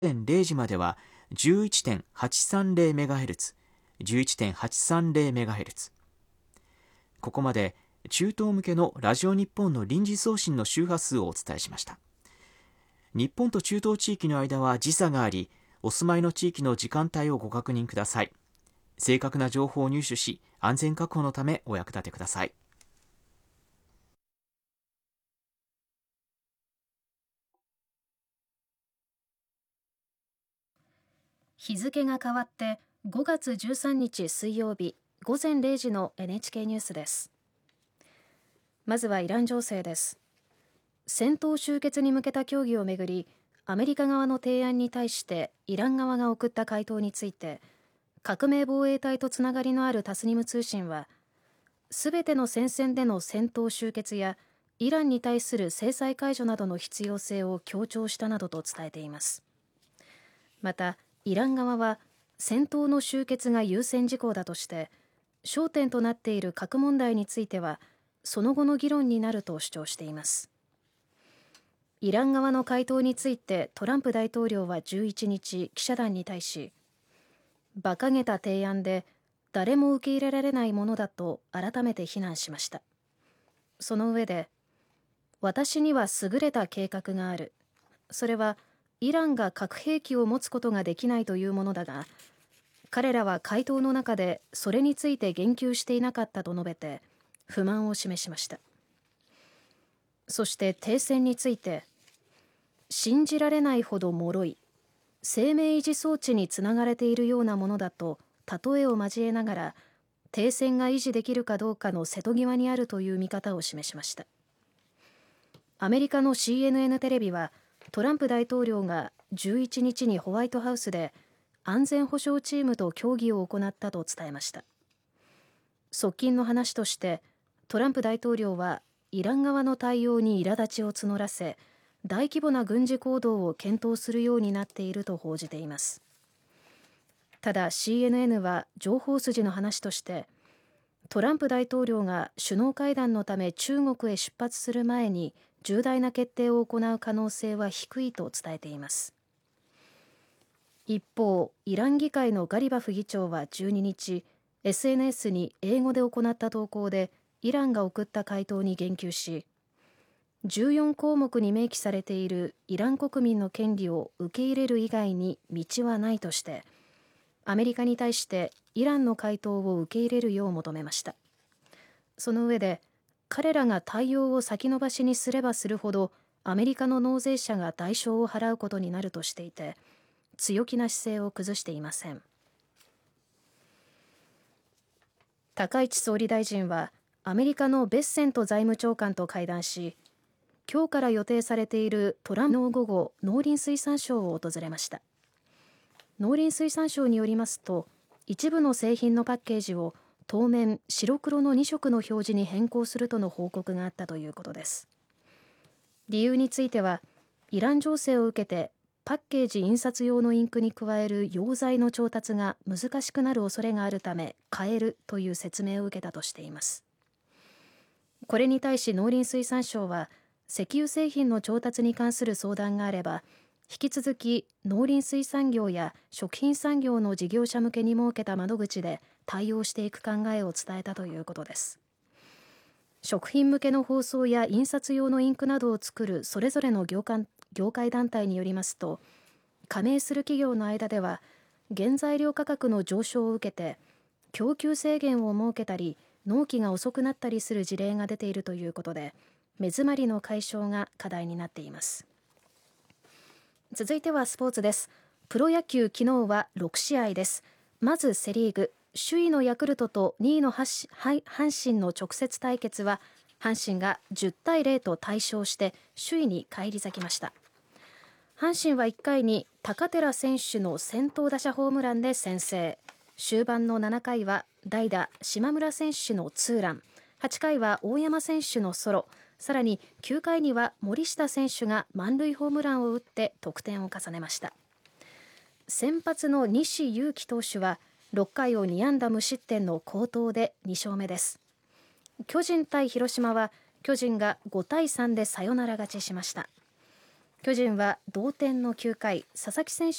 0時までは 11.830MHz、11.830MHz。ここまで中東向けのラジオ日本の臨時送信の周波数をお伝えしました。日本と中東地域の間は時差があり、お住まいの地域の時間帯をご確認ください。正確な情報を入手し、安全確保のためお役立てください。 日付が変わって5月13日水曜日午前0時の NHK ニュースです。まずはイラン情勢です。戦闘終結に向けた協議をめぐり、アメリカ側の提案に対してイラン側が送った回答について、革命防衛隊とつながりのあるタスニム通信は、すべての戦線での戦闘終結やイランに対する制裁解除などの必要性を強調したなどと伝えています。またイラン側は戦闘の終結が優先事項だとして、焦点となっている核問題についてはその後の議論になると主張しています。イラン側の回答についてトランプ大統領は11日記者団に対し、馬鹿げた提案で誰も受け入れられないものだと改めて非難しました。その上で、私には優れた計画がある。それはイランが核兵器を持つことができないというものだが、彼らは回答の中でそれについて言及していなかったと述べて不満を示しました。そして停戦について、信じられないほど脆い、生命維持装置につながれているようなものだと例えを交えながら、停戦が維持できるかどうかの瀬戸際にあるという見方を示しました。アメリカの CNN テレビは、トランプ大統領が11日にホワイトハウスで安全保障チームと協議を行ったと伝えました。側近の話として、トランプ大統領はイラン側の対応に苛立ちを募らせ、大規模な軍事行動を検討するようになっていると報じています。ただ CNN は情報筋の話として、トランプ大統領が首脳会談のため中国へ出発する前に重大な決定を行う可能性は低いと伝えています。一方、イラン議会のガリバフ議長は12日、SNS に英語で行った投稿でイランが送った回答に言及し、14項目に明記されているイラン国民の権利を受け入れる以外に道はないとして、アメリカに対してイランの回答を受け入れるよう求めました。その上で、彼らが対応を先延ばしにすればするほどアメリカの納税者が代償を払うことになるとしていて、強気な姿勢を崩していません。高市総理大臣はアメリカのベッセント財務長官と会談し、今日から予定されているトランプの午後、農林水産省を訪れました。農林水産省によりますと、一部の製品のパッケージを当面白黒の2色の表示に変更するとの報告があったということです。理由については、イラン情勢を受けてパッケージ印刷用のインクに加える溶剤の調達が難しくなる恐れがあるため変えるという説明を受けたとしています。これに対し農林水産省は、石油製品の調達に関する相談があれば、引き続き農林水産業や食品産業の事業者向けに設けた窓口で対応していく考えを伝えたということです。食品向けの包装や印刷用のインクなどを作るそれぞれの業界団体によりますと、加盟する企業の間では原材料価格の上昇を受けて供給制限を設けたり納期が遅くなったりする事例が出ているということで、目詰まりの解消が課題になっています。続いてはスポーツです。プロ野球、昨日は6試合です。まずセリーグ、首位のヤクルトと2位の阪神の直接対決は、阪神が10対0と大勝して首位に返り咲きました。阪神は1回に高寺選手の先頭打者ホームランで先制。終盤の7回は代打島村選手のツーラン、8回は大山選手のソロ、さらに9回には森下選手が満塁ホームランを打って得点を重ねました。先発の西勇輝投手は6回を2安打無失点の好投で2勝目です。巨人対広島は巨人が5対3でサヨナラ勝ちしました。巨人は同点の9回、佐々木選